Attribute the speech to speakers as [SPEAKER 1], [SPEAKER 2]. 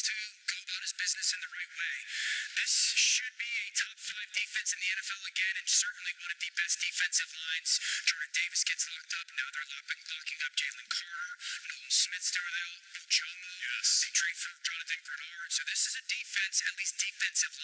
[SPEAKER 1] to go about his business in the right way. This should be a top 5 defense in the NFL again, and certainly one of the best defensive lines. Jordan Davis gets locked up. Now they're locking up Jalen Carter. Nolan Smith's still there. Jomo. Yes. They trade for Jonathan Grenard. So this is a defense, at least defensive